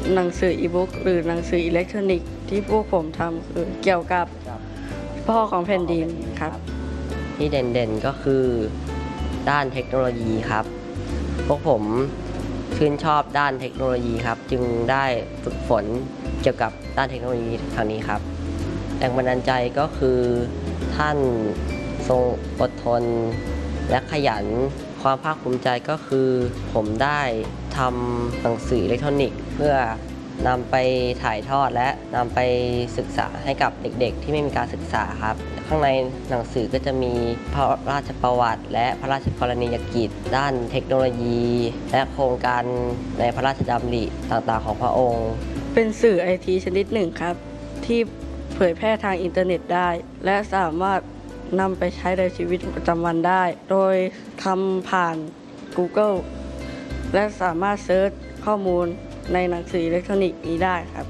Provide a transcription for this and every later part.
หนังสืออีบุ๊กหรือหนังสืออิเล็กทรอนิกส์ที่พวกผมทำคือเกี่ยวกับพ่อของแผ่นดินครับที่เด่นๆก็คือด้านเทคโนโลยีครับพวกผมชื่นชอบด้านเทคโนโลยีครับจึงได้ฝึกฝนเกี่ยวกับด้านเทคโนโลยีทางนี้ครับแรงบันดาลใจก็คือท่านทรงอดทนและขยันความภาคภูมิใจก็คือผมได้ทำหนังสืออิเล็กทรอนิกส์เพื่อนำไปถ่ายทอดและนำไปศึกษาให้กับเด็กๆที่ไม่มีการศึกษาครับข้างในหนังสือก็จะมีพระราชประวัติและพระราชกรณียกิจด้านเทคโนโลยีและโครงการในพระราชดำริต่างๆของพระองค์เป็นสื่อไอทีชนิดหนึ่งครับที่เผยแพร่ทางอินเทอร์เน็ตได้และสามารถนำไปใช้ในชีวิตประจำวันได้โดยทำผ่าน Google และสามารถเซิร์ชข้อมูลในหนังสืออิเล็กทรอนิกส์นี้ได้ครับ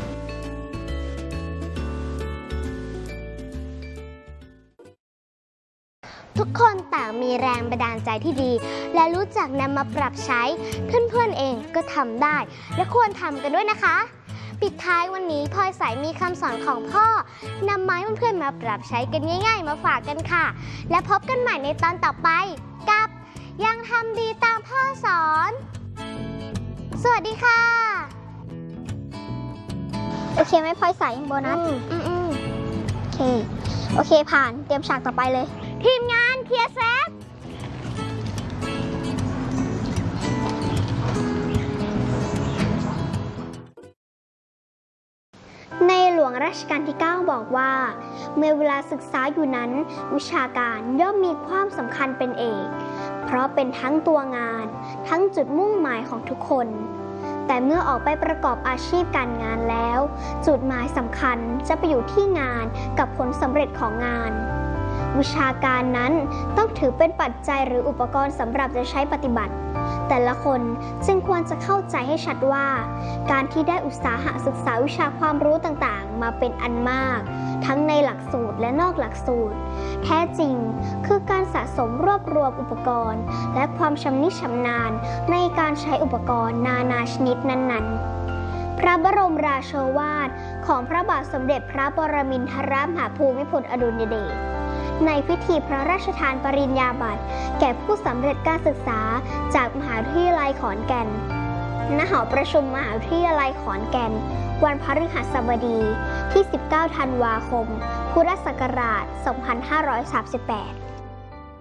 ทุกคนต่างมีแรงบันดาลใจที่ดีและรู้จักนำมาปรับใช้เพื่อนๆเองก็ทำได้และควรทำกันด้วยนะคะปิดท้ายวันนี้พลอยสายมีคำสอนของพ่อนำมาให้เพื่อนๆมาปรับใช้กันง่ายๆมาฝากกันค่ะและพบกันใหม่ในตอนต่อไปกับยังทำดีตามพ่อสอนสวัสดีค่ะโอเคไหมพลอยสายโบนัสโอเคผ่านเตรียมฉากต่อไปเลยทีมงานเคลียร์เซตในหลวงรัชกาลที่ 9 บอกว่าเมื่อเวลาศึกษาอยู่นั้นวิชาการย่อมมีความสำคัญเป็นเอกเพราะเป็นทั้งตัวงานทั้งจุดมุ่งหมายของทุกคนแต่เมื่อออกไปประกอบอาชีพการงานแล้วจุดหมายสำคัญจะไปอยู่ที่งานกับผลสำเร็จของงานวิชาการนั้นต้องถือเป็นปัจจัยหรืออุปกรณ์สำหรับจะใช้ปฏิบัติแต่ละคนจึงควรจะเข้าใจให้ชัดว่าการที่ได้อุตสาหะศึกษาวิชาความรู้ต่างๆมาเป็นอันมากทั้งในหลักสูตรและนอกหลักสูตรแท้จริงคือการสะสมรวบรวมอุปกรณ์และความชำนิชำนาญในการใช้อุปกรณ์นานาชนิดนั้นๆพระบรมราโชวาทของพระบาทสมเด็จพระปรมินทรมหาภูมิพลอดุลยเดชในพิธีพระราชทานปริญญาบัตรแก่ผู้สำเร็จการศึกษาจากมหาวิทยาลัยขอนแก่นณหอประชุมมหาวิทยาลัยขอนแก่นวันพฤหัสบดีที่ 19 ธันวาคม พุทธศักราช 2538